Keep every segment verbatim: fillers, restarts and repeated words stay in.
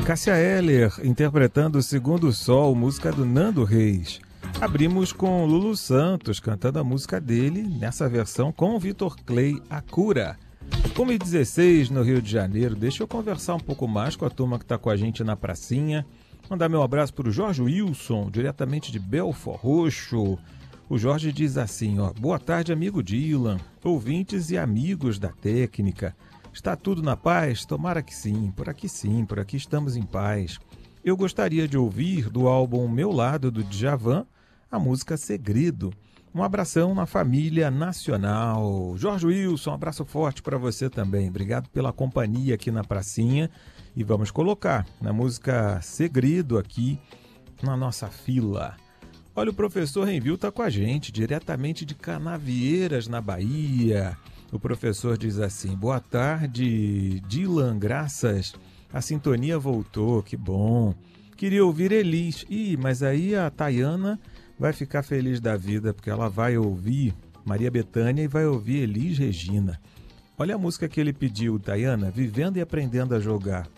Cássia Eller interpretando O Segundo Sol, música do Nando Reis. Abrimos com Lulu Santos cantando a música dele, nessa versão com Vitor Clay, A Cura. uma e dezesseis no Rio de Janeiro. Deixa eu conversar um pouco mais com a turma que está com a gente na pracinha. Mandar meu abraço para o Jorge Wilson, diretamente de Belfort Roxo. O Jorge diz assim, ó: boa tarde, amigo Dylan, ouvintes e amigos da técnica. Está tudo na paz? Tomara que sim, por aqui sim, por aqui estamos em paz. Eu gostaria de ouvir do álbum Meu Lado, do Djavan, a música Segredo. Um abração na família nacional. Jorge Wilson, um abraço forte para você também. Obrigado pela companhia aqui na pracinha. E vamos colocar na música Segredo aqui na nossa fila. Olha, o professor Renvil está com a gente, diretamente de Canavieiras, na Bahia. O professor diz assim: boa tarde, Dylan, graças. A sintonia voltou, que bom. Queria ouvir Elis. Ih, mas aí a Tayana vai ficar feliz da vida, porque ela vai ouvir Maria Bethânia e vai ouvir Elis Regina. Olha a música que ele pediu, Tayana, Vivendo e Aprendendo a Jogar.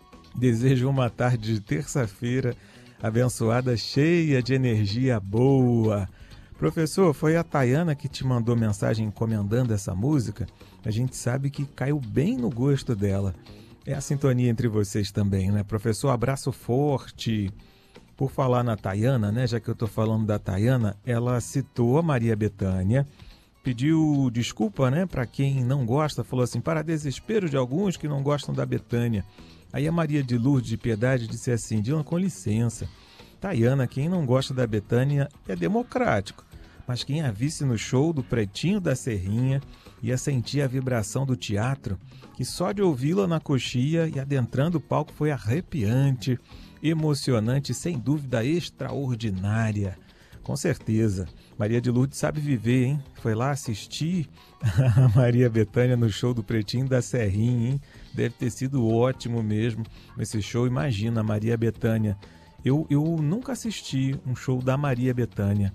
Desejo uma tarde de terça-feira abençoada, cheia de energia boa. Professor, foi a Tayana que te mandou mensagem encomendando essa música? A gente sabe que caiu bem no gosto dela. É a sintonia entre vocês também, né? Professor, abraço forte. Por falar na Tayana, né? Já que eu estou falando da Tayana, ela citou a Maria Bethânia, pediu desculpa, né? Para quem não gosta, falou assim, para desespero de alguns que não gostam da Bethânia. Aí a Maria de Lourdes de Piedade disse assim, Dylan, com licença. Tayana, quem não gosta da Bethânia é democrático, mas quem a visse no show do Pretinho da Serrinha ia sentir a vibração do teatro, que só de ouvi-la na coxia e adentrando o palco foi arrepiante, emocionante, sem dúvida extraordinária. Com certeza. Maria de Lourdes sabe viver, hein? Foi lá assistir a Maria Bethânia no show do Pretinho da Serrinha, hein? Deve ter sido ótimo mesmo esse show. Imagina, a Maria Bethânia. Eu, eu nunca assisti um show da Maria Bethânia.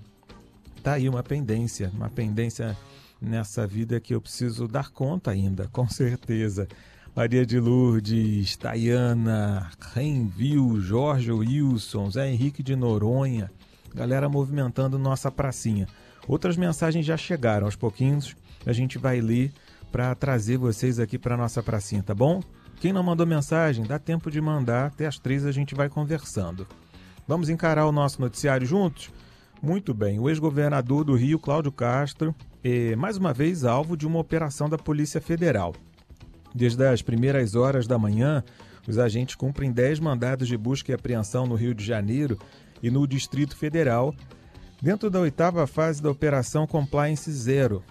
Tá aí uma pendência, uma pendência nessa vida que eu preciso dar conta ainda, com certeza. Maria de Lourdes, Tayana, Renvil, Jorge Wilson, Zé Henrique de Noronha, galera movimentando nossa pracinha. Outras mensagens já chegaram, aos pouquinhos a gente vai ler para trazer vocês aqui para nossa pracinha, tá bom? Quem não mandou mensagem, dá tempo de mandar, até as três a gente vai conversando. Vamos encarar o nosso noticiário juntos? Muito bem, o ex-governador do Rio, Cláudio Castro, é mais uma vez alvo de uma operação da Polícia Federal. Desde as primeiras horas da manhã, os agentes cumprem dez mandados de busca e apreensão no Rio de Janeiro e no Distrito Federal, dentro da oitava fase da Operação Compliance Zero.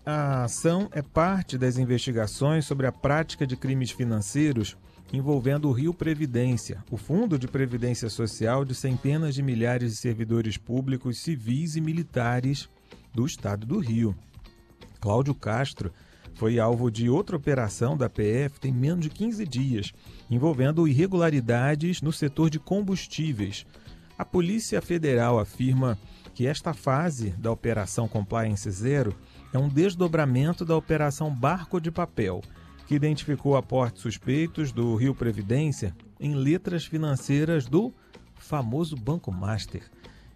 A ação é parte das investigações sobre a prática de crimes financeiros envolvendo o Rio Previdência, o Fundo de Previdência Social de centenas de milhares de servidores públicos, civis e militares do estado do Rio. Cláudio Castro foi alvo de outra operação da P F tem menos de quinze dias, envolvendo irregularidades no setor de combustíveis. A Polícia Federal afirma que esta fase da Operação Compliance Zero é um desdobramento da Operação Barco de Papel, que identificou aportes suspeitos do Rio Previdência em letras financeiras do famoso Banco Master.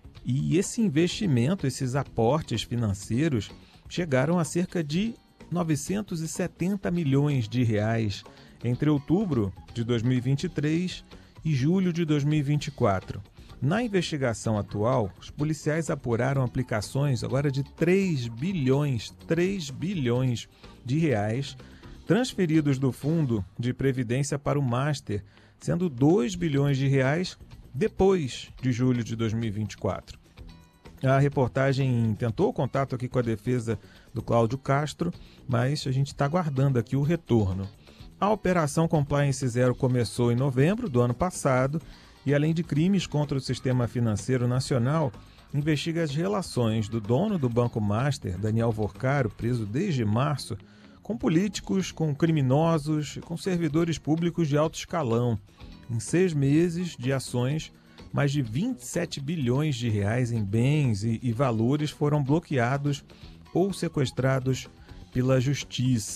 E esse investimento, esses aportes financeiros, chegaram a cerca de novecentos e setenta milhões de reais entre outubro de dois mil e vinte e três e julho de dois mil e vinte e quatro. Na investigação atual, os policiais apuraram aplicações agora de três bilhões, três bilhões de reais transferidos do Fundo de Previdência para o Master, sendo dois bilhões de reais depois de julho de dois mil e vinte e quatro. A reportagem tentou contato aqui com a defesa do Cláudio Castro, mas a gente está aguardando aqui o retorno. A Operação Compliance Zero começou em novembro do ano passado e, além de crimes contra o sistema financeiro nacional, investiga as relações do dono do Banco Master, Daniel Vorcaro, preso desde março, com políticos, com criminosos e com servidores públicos de alto escalão. Em seis meses de ações, mais de vinte e sete bilhões de reais em bens e, e valores foram bloqueados ou sequestrados pela Justiça.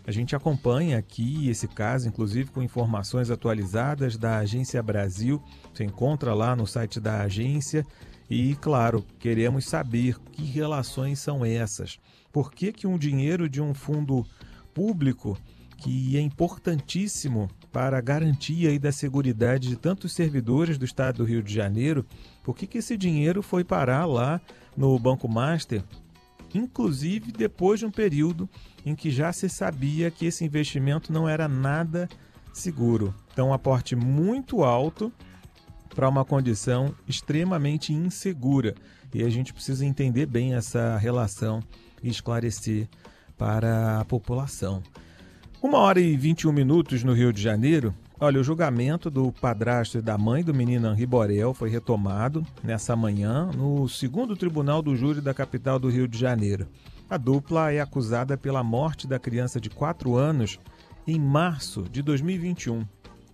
A gente acompanha aqui esse caso, inclusive com informações atualizadas da Agência Brasil. Você encontra lá no site da agência e, claro, queremos saber que relações são essas. Por que que um dinheiro de um fundo público, que é importantíssimo para a garantia e da seguridade de tantos servidores do estado do Rio de Janeiro, por que que esse dinheiro foi parar lá no Banco Master, inclusive depois de um período em que já se sabia que esse investimento não era nada seguro? Então, um aporte muito alto para uma condição extremamente insegura. E a gente precisa entender bem essa relação e esclarecer para a população. Uma hora e vinte e um minutos no Rio de Janeiro. Olha, o julgamento do padrasto e da mãe do menino Henri Borel foi retomado nessa manhã no segundo Tribunal do Júri da capital do Rio de Janeiro. A dupla é acusada pela morte da criança de quatro anos em março de dois mil e vinte e um.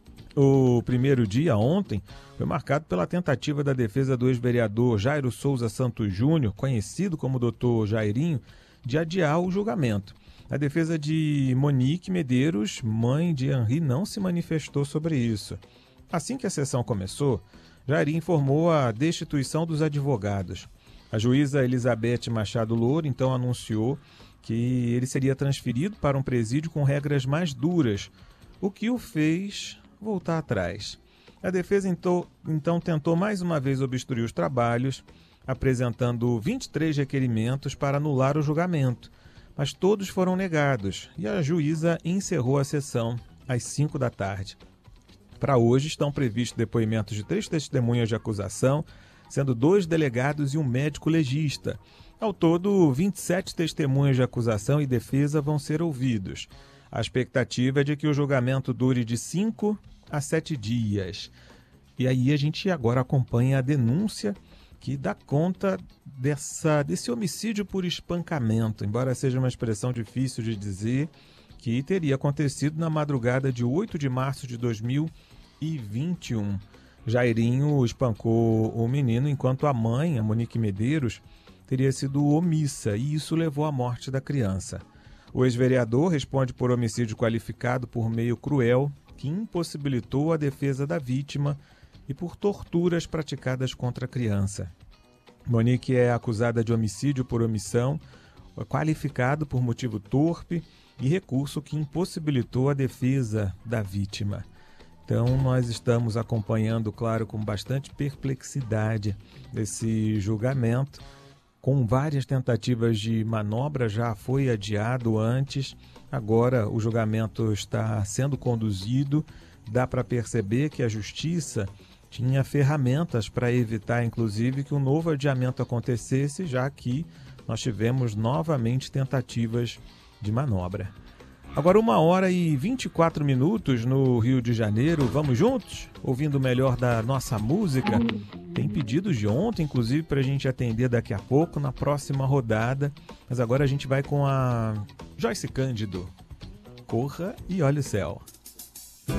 O primeiro dia, ontem, foi marcado pela tentativa da defesa do ex-vereador Jairo Souza Santos Júnior, conhecido como doutor Jairinho, de adiar o julgamento. A defesa de Monique Medeiros, mãe de Henri, não se manifestou sobre isso. Assim que a sessão começou, Jairinho informou a destituição dos advogados. A juíza Elizabeth Machado Louro então anunciou que ele seria transferido para um presídio com regras mais duras, o que o fez voltar atrás. A defesa então, então tentou mais uma vez obstruir os trabalhos, apresentando vinte e três requerimentos para anular o julgamento, mas todos foram negados e a juíza encerrou a sessão às cinco da tarde. Para hoje estão previstos depoimentos de três testemunhas de acusação, sendo dois delegados e um médico legista. Ao todo, vinte e sete testemunhas de acusação e defesa vão ser ouvidos. A expectativa é de que o julgamento dure de cinco a sete dias. E aí a gente agora acompanha a denúncia que dá conta dessa, desse homicídio por espancamento, embora seja uma expressão difícil de dizer, que teria acontecido na madrugada de oito de março de dois mil e vinte e um. Jairinho espancou o menino enquanto a mãe, a Monique Medeiros, teria sido omissa e isso levou à morte da criança. O ex-vereador responde por homicídio qualificado por meio cruel, que impossibilitou a defesa da vítima, e por torturas praticadas contra a criança. Monique é acusada de homicídio por omissão, qualificado por motivo torpe e recurso que impossibilitou a defesa da vítima. Então, nós estamos acompanhando, claro, com bastante perplexidade esse julgamento, com várias tentativas de manobra, já foi adiado antes, agora o julgamento está sendo conduzido, dá para perceber que a Justiça tinha ferramentas para evitar, inclusive, que um novo adiamento acontecesse, já que nós tivemos novamente tentativas de manobra. Agora, uma hora e vinte e quatro minutos no Rio de Janeiro. Vamos juntos? Ouvindo o melhor da nossa música. Tem pedidos de ontem, inclusive, para a gente atender daqui a pouco, na próxima rodada. Mas agora a gente vai com a Joyce Cândido. Corra e olhe o céu.